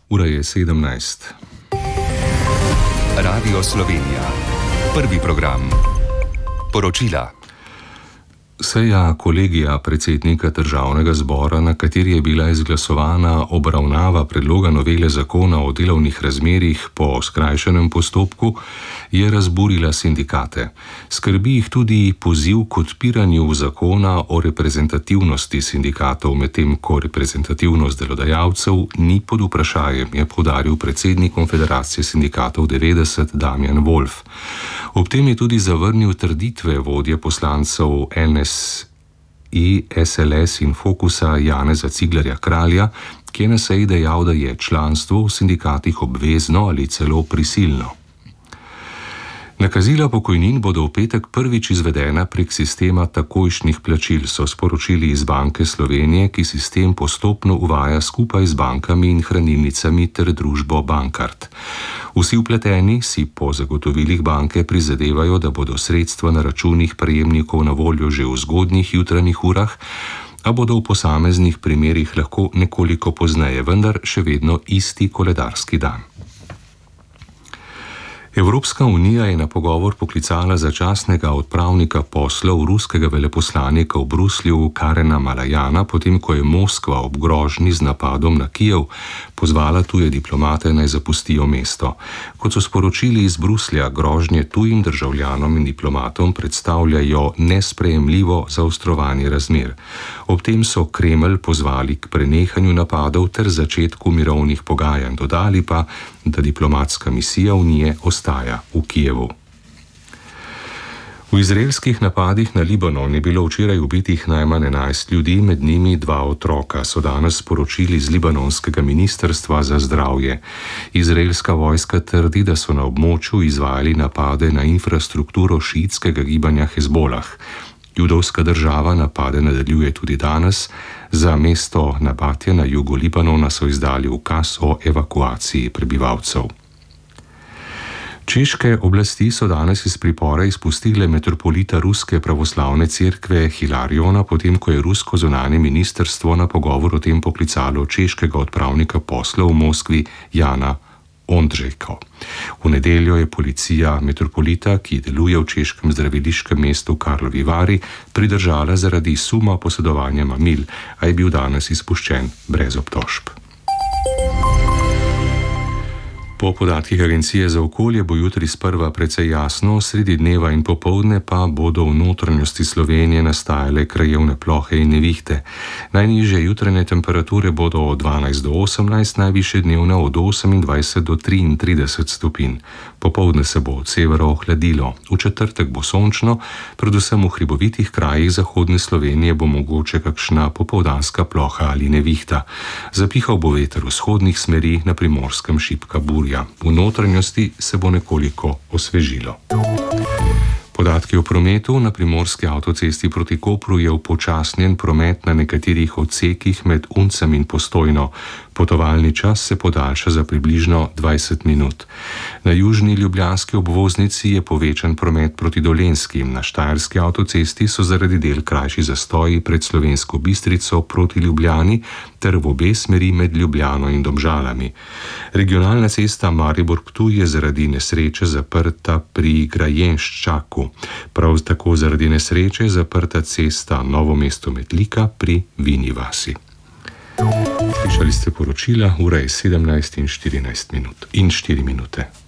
Ura je 17. Radio Slovenija. Prvi program. Poročila. Seja kolegija predsednika Državnega zbora, na kateri je bila izglasovana obravnava predloga novele zakona o delovnih razmerjih po skrajšanem postopku, je razburila sindikate. Skrbi jih tudi poziv k odpiranju zakona o reprezentativnosti sindikatov, medtem ko reprezentativnost delodajalcev ni pod vprašajem, je poudaril predsednik Konfederacije sindikatov 90 Damjan Wolf. Ob tem je tudi zavrnil trditve vodje poslancev NSI, SLS in Fokusa Janeza Ciglerja Kralja, ki je na seji dejal, da je članstvo v sindikatih obvezno ali celo prisilno. Nakazila pokojnin bodo v petek prvič izvedena prek sistema takojšnjih plačil, so sporočili iz Banke Slovenije, ki sistem postopno uvaja skupaj z bankami in hranilnicami ter družbo Bankart. Vsi vpleteni si po zagotovilih banke prizadevajo, da bodo sredstva na računih prejemnikov na voljo že v zgodnjih jutranjih urah, a bodo v posameznih primerih lahko nekoliko pozneje, vendar še vedno isti koledarski dan. Evropska unija je na pogovor poklicala začasnega odpravnika poslov ruskega veleposlanika v Bruslju Karena Malajana, potem ko je Moskva ob grožnji z napadom na Kijev pozvala tuje diplomate naj zapustijo mesto. Kot so sporočili iz Bruslja, grožnje tujim državljanom in diplomatom predstavljajo nesprejemljivo zaostrovanje razmer. Ob tem so Kremelj pozvali k prenehanju napadov ter začetku mirovnih pogajanj, dodali pa, da diplomatska misija Unije ostaja v Kijevu. V izraelskih napadih na Libanon je bilo včeraj ubitih najmanj 11 ljudi, med njimi 2 otroka, so danes sporočili iz libanonskega ministrstva za zdravje. Izraelska vojska trdi, da so na območju izvajali napade na infrastrukturo šiitskega gibanja Hezbolah. Judovska država napade nadaljuje tudi danes. Za mesto Nabatje na jugu Libanona so izdali ukaz o evakuaciji prebivalcev. Češke oblasti so danes iz pripora izpustile metropolita Ruske pravoslavne cerkve Hilariona, potem ko je rusko zunanje ministrstvo na pogovor o tem poklicalo češkega odpravnika poslov v Moskvi Jana Ondřejko. V nedeljo je policija metropolita, ki deluje v češkem zdraviliškem mestu Karlovi Vari, pridržala zaradi suma posedovanja mamil, a je bil danes izpuščen brez obtožb. Po podatkih Agencije za okolje bo jutri sprva precej jasno, sredi dneva in popoldne pa bodo v notranjosti Slovenije nastajale krajevne plohe in nevihte. Najnižje jutranje temperature bodo od 12 do 18, najvišje dnevne od 28 do 33 stopinj. Popoldne se bo od severa ohladilo. V četrtek bo sončno, predvsem v hribovitih krajih zahodne Slovenije bo mogoče kakšna popoldanska ploha ali nevihta. Zapihal bo veter vzhodnih smeri, na Primorskem šibka burja. V notranjosti se bo nekoliko osvežilo. Podatki o prometu. Na primorski avtocesti proti Kopru je upočasnjen promet na nekaterih odsekih med Uncem in Postojno. Potovalni čas se podaljša za približno 20 minut. Na južni ljubljanski obvoznici je povečan promet proti Dolenjski. Na štajerski avtocesti so zaradi del krajši zastoji pred Slovensko Bistrico proti Ljubljani ter v obe smeri med Ljubljano in Domžalami. Regionalna cesta Maribor-Ptuj je zaradi nesreče zaprta pri Grajenščaku. Prav tako zaradi nesreče je zaprta cesta Novo mesto-Metlika pri Vini vasi. Slišali ste poročila, ura je 17 in 4 minute.